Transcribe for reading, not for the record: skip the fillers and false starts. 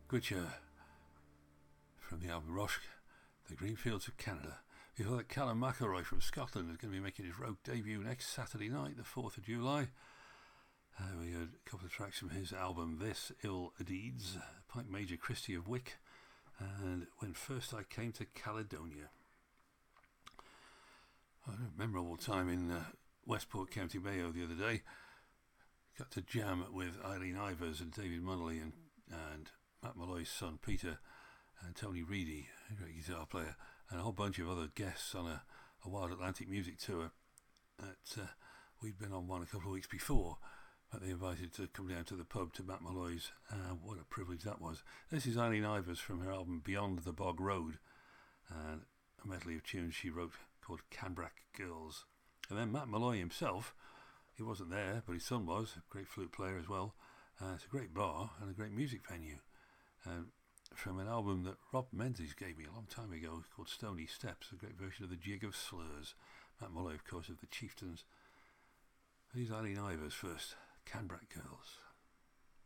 Gritcher from the album Rosh, The Greenfields of Canada. Before that, Callum McElroy from Scotland is going to be making his road debut next Saturday night, the 4th of July. We heard a couple of tracks from his album This Ill Deeds, Pike Major Christie of Wick, and When First I Came to Caledonia. I had a memorable time in Westport, County Mayo the other day. Got to jam with Eileen Ivers and David Munnelly and Matt Malloy's son Peter and Tony Reedy, a great guitar player, and a whole bunch of other guests on a Wild Atlantic music tour that we'd been on one a couple of weeks before, but they invited to come down to the pub to Matt Malloy's. What a privilege that was. This is Eileen Ivers from her album Beyond the Bog Road, and a medley of tunes she wrote called Canbrack Girls. And then Matt Malloy himself, he wasn't there, but his son was, a great flute player as well. It's a great bar and a great music venue. From an album that Rob Menzies gave me a long time ago called Stony Steps, a great version of the Jig of Slurs. Matt Malloy, of course, of the Chieftains. These Eileen Ivers first, Canbrack Girls.